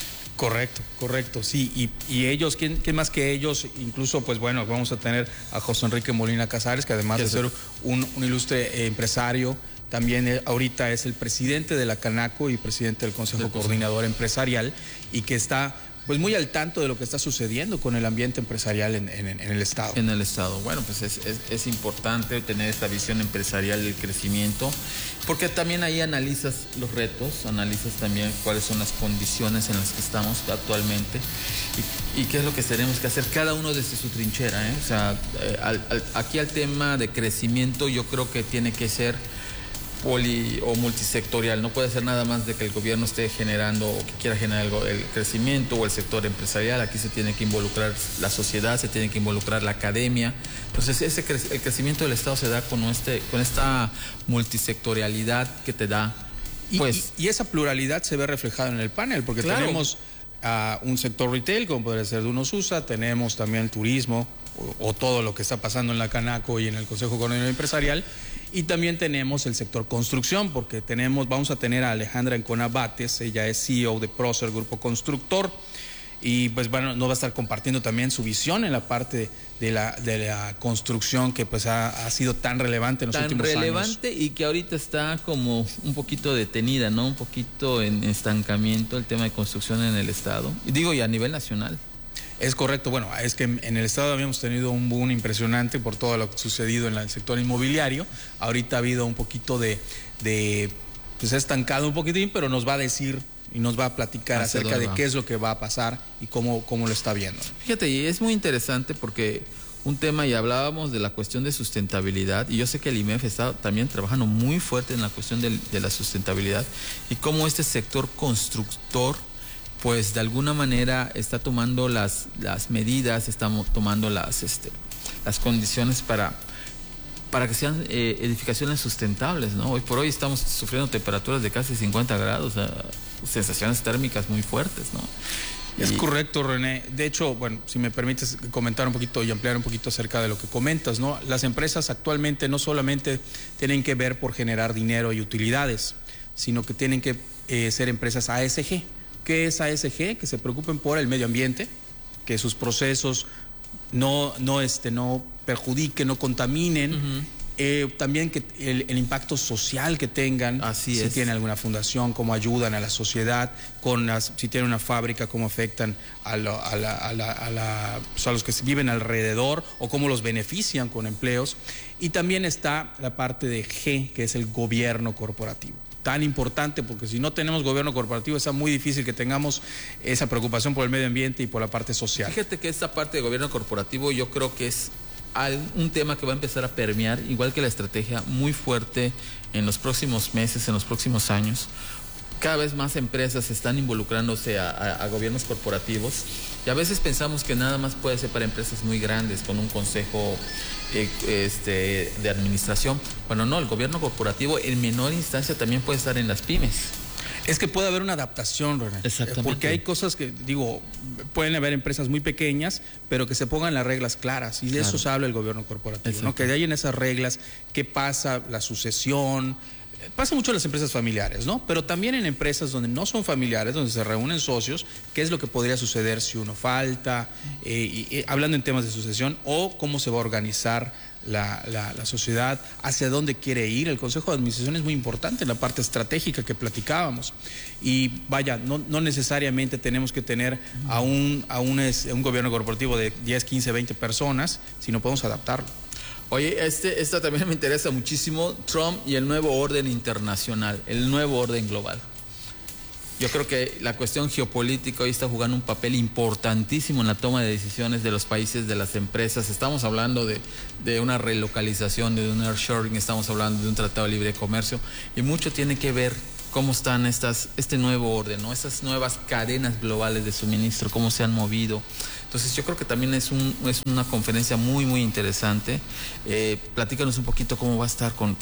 Correcto, sí, y ellos, ¿quién más que ellos? Incluso, pues bueno, vamos a tener a José Enrique Molina Cáceres, que además de ser un ilustre empresario, también ahorita es el presidente de la Canaco y presidente del Consejo Coordinador Empresarial, y que está pues muy al tanto de lo que está sucediendo con el ambiente empresarial en el Estado. En el Estado. Bueno, pues es importante tener esta visión empresarial del crecimiento, porque también ahí analizas los retos, analizas también cuáles son las condiciones en las que estamos actualmente y qué es lo que tenemos que hacer cada uno desde su trinchera, ¿eh? O sea, aquí al tema de crecimiento yo creo que tiene que ser poli o multisectorial, no puede ser nada más de que el gobierno esté generando o que quiera generar el crecimiento o el sector empresarial. Aquí se tiene que involucrar la sociedad, se tiene que involucrar la academia. Entonces el crecimiento del Estado se da con esta multisectorialidad que te da. Pues, y esa pluralidad se ve reflejada en el panel, porque tenemos un sector retail, como podría ser Dunosusa, tenemos también el turismo o todo lo que está pasando en la Canaco y en el Consejo Coordinador Empresarial. Y también tenemos el sector construcción, porque vamos a tener a Alejandra Ancona Bates, ella es CEO de Procer, Grupo Constructor, y pues bueno, nos va a estar compartiendo también su visión en la parte de la construcción, que pues ha sido tan relevante en los últimos años. Tan relevante y que ahorita está como un poquito detenida, ¿no? Un poquito en estancamiento el tema de construcción en el Estado, y a nivel nacional. Es correcto, bueno, es que en el Estado habíamos tenido un boom impresionante por todo lo que ha sucedido en el sector inmobiliario. Ahorita ha habido un poquito pues ha estancado un poquitín, pero nos va a decir y nos va a platicar acerca de qué es lo que va a pasar y cómo lo está viendo. Fíjate, y es muy interesante porque un tema, y hablábamos de la cuestión de sustentabilidad, y yo sé que el IMEF está también trabajando muy fuerte en la cuestión de la sustentabilidad y cómo este sector constructor pues de alguna manera está tomando las medidas, está tomando las condiciones para que sean edificaciones sustentables, ¿no? Hoy por hoy estamos sufriendo temperaturas de casi 50 grados, sensaciones térmicas muy fuertes, ¿no? Es correcto, René. De hecho, bueno, si me permites comentar un poquito y ampliar un poquito acerca de lo que comentas, ¿no? Las empresas actualmente no solamente tienen que ver por generar dinero y utilidades, sino que tienen que ser empresas ASG. ¿Qué es ASG? Que se preocupen por el medio ambiente, que sus procesos no perjudiquen, no contaminen. También que el impacto social que tengan, si tienen alguna fundación, cómo ayudan a la sociedad, si tienen una fábrica, cómo afectan a los que viven alrededor o cómo los benefician con empleos. Y también está la parte de G, que es el gobierno corporativo. Tan importante, porque si no tenemos gobierno corporativo está muy difícil que tengamos esa preocupación por el medio ambiente y por la parte social. Fíjate que esta parte de gobierno corporativo yo creo que es un tema que va a empezar a permear, igual que la estrategia, muy fuerte en los próximos meses, en los próximos años. Cada vez más empresas están involucrándose a gobiernos corporativos y a veces pensamos que nada más puede ser para empresas muy grandes con un consejo de administración. Bueno, no, el gobierno corporativo en menor instancia también puede estar en las pymes. Es que puede haber una adaptación, René. Exactamente. Porque hay cosas que, pueden haber empresas muy pequeñas, pero que se pongan las reglas claras. Y de eso se habla el gobierno corporativo, ¿no? Que hay en esas reglas qué pasa, la sucesión. Pasa mucho en las empresas familiares, ¿no? Pero también en empresas donde no son familiares, donde se reúnen socios, qué es lo que podría suceder si uno falta, hablando en temas de sucesión, o cómo se va a organizar la sociedad, hacia dónde quiere ir. El Consejo de Administración es muy importante en la parte estratégica que platicábamos. Y vaya, no necesariamente tenemos que tener a un gobierno corporativo de 10, 15, 20 personas, sino podemos adaptarlo. Oye, esta también me interesa muchísimo, Trump y el nuevo orden internacional, el nuevo orden global. Yo creo que la cuestión geopolítica hoy está jugando un papel importantísimo en la toma de decisiones de los países, de las empresas. Estamos hablando de una relocalización, de un nearshoring, estamos hablando de un tratado de libre comercio y mucho tiene que ver cómo están este nuevo orden, ¿no? Estas nuevas cadenas globales de suministro, cómo se han movido. Entonces yo creo que también es una conferencia muy, muy interesante. Platícanos un poquito cómo va a estar con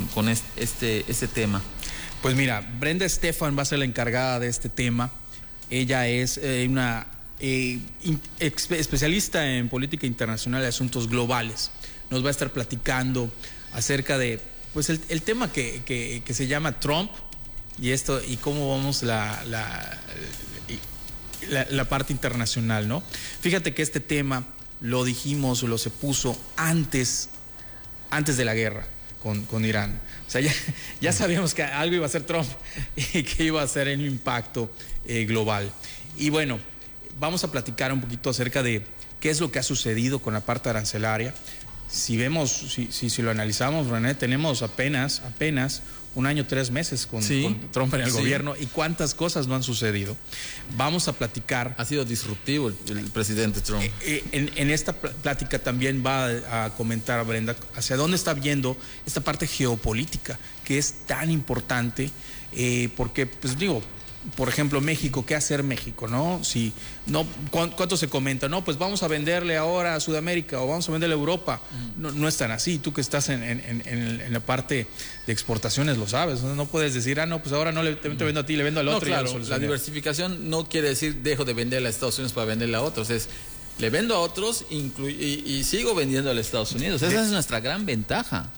este tema. Pues mira, Brenda Stephan va a ser la encargada de este tema. Ella es una especialista en política internacional y asuntos globales. Nos va a estar platicando acerca de pues el tema que se llama Trump y cómo vamos la parte internacional, ¿no? Fíjate que este tema se puso antes de la guerra con Irán. O sea, ya sabíamos que algo iba a hacer Trump y que iba a ser un impacto global. Y bueno, vamos a platicar un poquito acerca de qué es lo que ha sucedido con la parte arancelaria. Si lo analizamos, René, tenemos apenas 1 año, 3 meses con Trump en el gobierno y cuántas cosas no han sucedido. Vamos a platicar. Ha sido disruptivo el presidente Trump. En esta plática también va a comentar Brenda hacia dónde está viendo esta parte geopolítica que es tan importante porque, pues digo, por ejemplo, México, ¿qué hacer México, no? Si no, ¿cuánto se comenta? No, pues vamos a venderle ahora a Sudamérica o vamos a venderle a Europa. No es tan así. Tú que estás en la parte de exportaciones lo sabes. No puedes decir, no, pues ahora te vendo a ti, le vendo al otro. Claro, la diversificación no quiere decir dejo de venderle a Estados Unidos para venderle a otros. Es le vendo a otros y sigo vendiendo a los Estados Unidos. Esa es nuestra gran ventaja.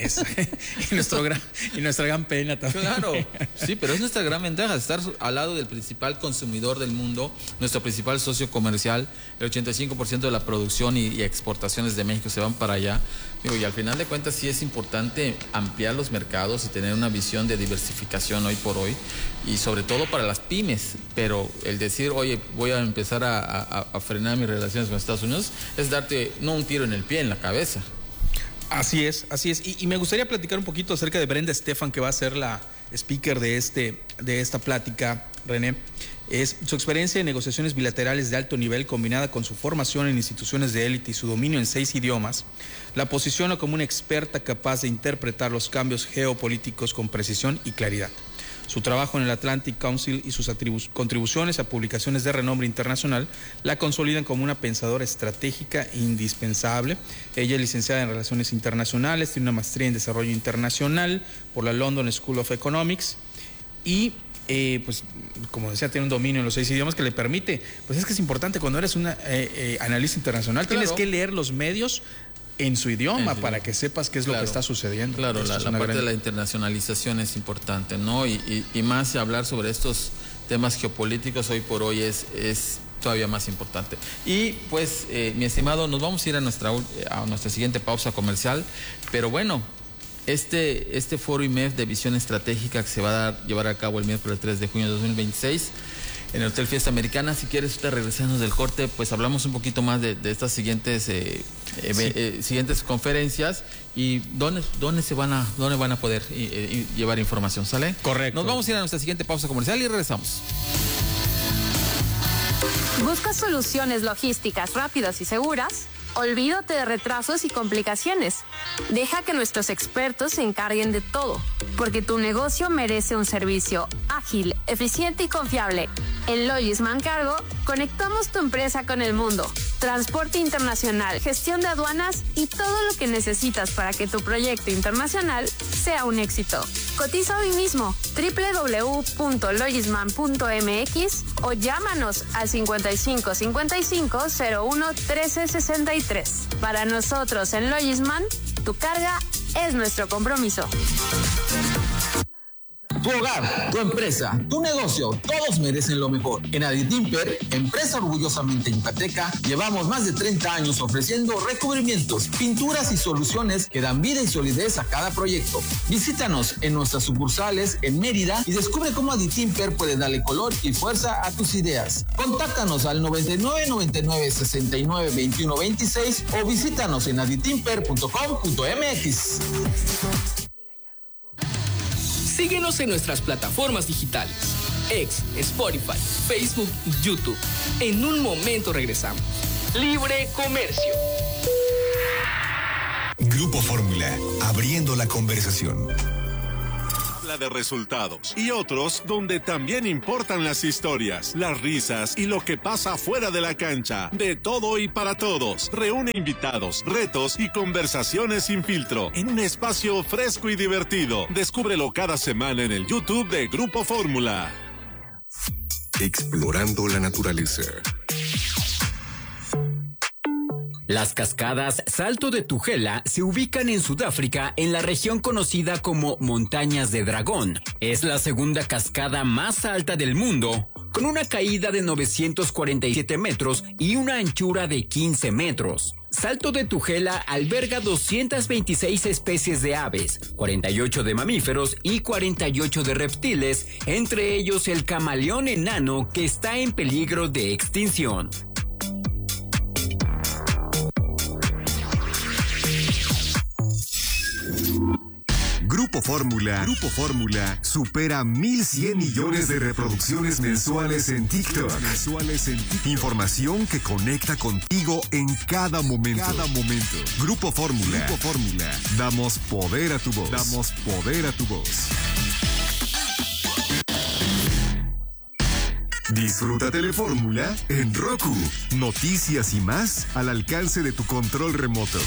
y nuestra gran pena también. Claro, sí, pero es nuestra gran ventaja estar al lado del principal consumidor del mundo, nuestro principal socio comercial. El 85% de la producción y exportaciones de México se van para allá. Y al final de cuentas sí es importante ampliar los mercados y tener una visión de diversificación hoy por hoy y sobre todo para las pymes, pero el decir, oye, voy a empezar a frenar mis relaciones con Estados Unidos es darte no un tiro en el pie, en la cabeza. Así es. Y me gustaría platicar un poquito acerca de Brenda Stephan, que va a ser la speaker de esta plática, René. Es su experiencia en negociaciones bilaterales de alto nivel combinada con su formación en instituciones de élite y su dominio en 6 idiomas, la posiciona como una experta capaz de interpretar los cambios geopolíticos con precisión y claridad. Su trabajo en el Atlantic Council y sus contribuciones a publicaciones de renombre internacional la consolidan como una pensadora estratégica indispensable. Ella es licenciada en Relaciones Internacionales, tiene una maestría en Desarrollo Internacional por la London School of Economics y pues como decía, tiene un dominio en los 6 idiomas que le permite, pues es que es importante cuando eres una analista internacional, tienes que leer los medios en su idioma para que sepas qué es lo que está sucediendo. Claro, la parte de la internacionalización es importante, ¿no? Y más hablar sobre estos temas geopolíticos hoy por hoy es todavía más importante. Y pues, mi estimado, nos vamos a ir a nuestra siguiente pausa comercial, pero bueno, este foro IMEF de visión estratégica que se va a llevar a cabo el miércoles 3 de junio de 2026 en el Hotel Fiesta Americana. Si quieres, usted regresarnos del corte, pues hablamos un poquito más de estas siguientes siguientes conferencias y dónde van a poder llevar información, ¿sale? Correcto. Nos vamos a ir a nuestra siguiente pausa comercial y regresamos. ¿Buscas soluciones logísticas rápidas y seguras? Olvídate de retrasos y complicaciones. Deja que nuestros expertos se encarguen de todo, porque tu negocio merece un servicio ágil, eficiente y confiable. En Logisman Cargo, conectamos tu empresa con el mundo. Transporte internacional, gestión de aduanas y todo lo que necesitas para que tu proyecto internacional sea un éxito. Cotiza hoy mismo www.logisman.mx o llámanos al 55 55 01 13 63. Para nosotros en Logisman, tu carga es nuestro compromiso. Tu hogar, tu empresa, tu negocio, todos merecen lo mejor. En Aditimper, empresa orgullosamente yucateca, llevamos más de 30 años ofreciendo recubrimientos, pinturas y soluciones que dan vida y solidez a cada proyecto. Visítanos en nuestras sucursales en Mérida y descubre cómo Aditimper puede darle color y fuerza a tus ideas. Contáctanos al 99 99 69 21 26 o visítanos en aditimper.com.mx. Síguenos en nuestras plataformas digitales, X, Spotify, Facebook y YouTube. En un momento regresamos. Libre Comercio. Grupo Fórmula, abriendo la conversación. Habla de resultados y otros donde también importan las historias, las risas y lo que pasa fuera de la cancha. De todo y para todos. Reúne invitados, retos y conversaciones sin filtro en un espacio fresco y divertido. Descúbrelo cada semana en el YouTube de Grupo Fórmula. Explorando la naturaleza. Las cascadas Salto de Tugela se ubican en Sudáfrica en la región conocida como Montañas de Dragón. Es la segunda cascada más alta del mundo, con una caída de 947 metros y una anchura de 15 metros. Salto de Tugela alberga 226 especies de aves, 48 de mamíferos y 48 de reptiles, entre ellos el camaleón enano que está en peligro de extinción. Grupo Fórmula supera 1,100 millones de reproducciones mensuales en TikTok. Información que conecta contigo en cada momento. Grupo Fórmula. Damos poder a tu voz. Disfruta Telefórmula en Roku. Noticias y más al alcance de tu control remoto.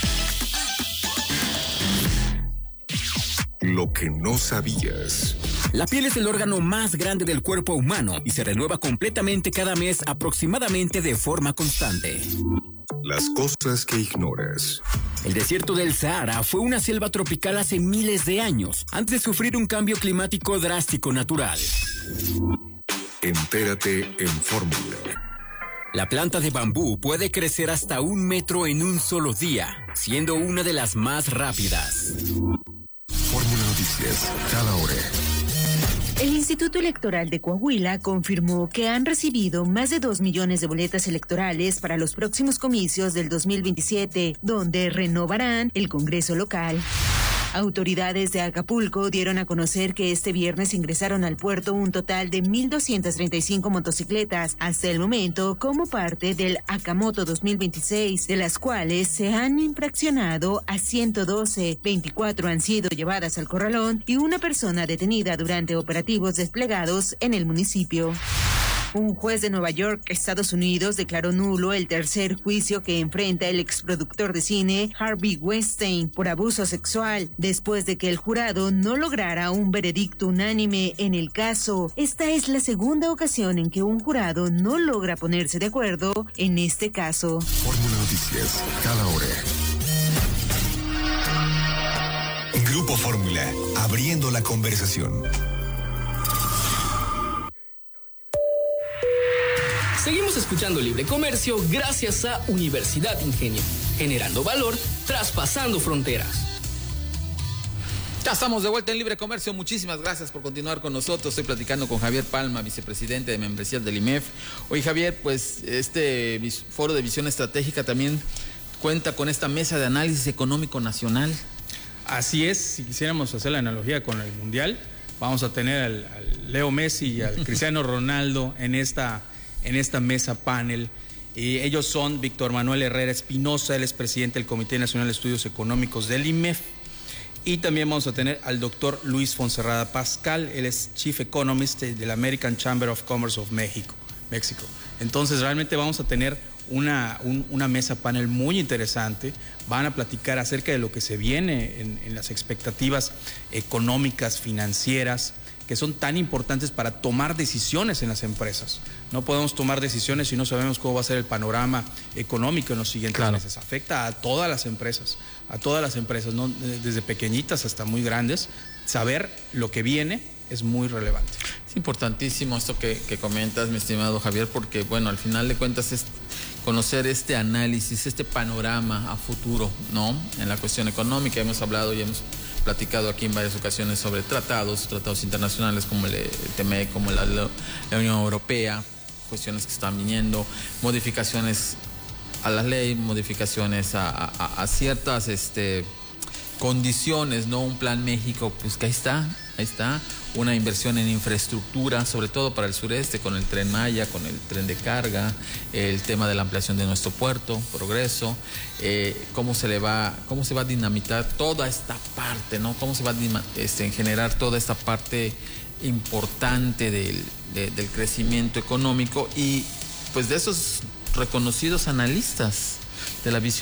Lo que no sabías. La piel es el órgano más grande del cuerpo humano y se renueva completamente cada mes aproximadamente de forma constante. Las cosas que ignoras. El desierto del Sahara fue una selva tropical hace miles de años, antes de sufrir un cambio climático drástico natural. Entérate en Fórmula. La planta de bambú puede crecer hasta 1 metro en un solo día, siendo una de las más rápidas. Fórmula Noticias, cada hora. El Instituto Electoral de Coahuila confirmó que han recibido más de 2 millones de boletas electorales para los próximos comicios del 2027, donde renovarán el Congreso local. Autoridades de Acapulco dieron a conocer que este viernes ingresaron al puerto un total de 1,235 motocicletas hasta el momento como parte del Acamoto 2026, de las cuales se han infraccionado a 112, 24 han sido llevadas al corralón y una persona detenida durante operativos desplegados en el municipio. Un juez de Nueva York, Estados Unidos, declaró nulo el tercer juicio que enfrenta el exproductor de cine Harvey Weinstein por abuso sexual, después de que el jurado no lograra un veredicto unánime en el caso. Esta es la segunda ocasión en que un jurado no logra ponerse de acuerdo en este caso. Fórmula Noticias, cada hora. Grupo Fórmula, abriendo la conversación. Seguimos escuchando Libre Comercio gracias a Universidad Ingenio, generando valor, traspasando fronteras. Ya estamos de vuelta en Libre Comercio. Muchísimas gracias por continuar con nosotros. Estoy platicando con Javier Palma, vicepresidente de membresías del IMEF. Oye, Javier, pues este foro de visión estratégica también cuenta con esta mesa de análisis económico nacional. Así es, si quisiéramos hacer la analogía con el Mundial, vamos a tener al Leo Messi y al Cristiano Ronaldo en esta mesa panel. Ellos son Víctor Manuel Herrera Espinosa, él es presidente del Comité Nacional de Estudios Económicos del IMEF, y también vamos a tener al doctor Luis Fonserrada Pascal, él es Chief Economist del American Chamber of Commerce of México. Entonces realmente vamos a tener una mesa panel muy interesante. Van a platicar acerca de lo que se viene en las expectativas económicas, financieras, que son tan importantes para tomar decisiones en las empresas. No podemos tomar decisiones si no sabemos cómo va a ser el panorama económico en los siguientes meses. Afecta a todas las empresas, ¿no? Desde pequeñitas hasta muy grandes. Saber lo que viene es muy relevante. Es importantísimo esto que comentas, mi estimado Javier, porque, bueno, al final de cuentas es conocer este análisis, este panorama a futuro, ¿no? En la cuestión económica hemos hablado y hemos platicado aquí en varias ocasiones sobre tratados internacionales como el TME, como la Unión Europea, cuestiones que están viniendo, modificaciones a la ley, modificaciones a ciertas condiciones, ¿no? Un plan México, pues que ahí está, una inversión en infraestructura, sobre todo para el sureste, con el Tren Maya, con el tren de carga, el tema de la ampliación de nuestro puerto, Progreso, cómo se va a dinamitar toda esta parte, ¿no? Cómo se va a generar toda esta parte importante del crecimiento económico y pues de esos reconocidos analistas de la visión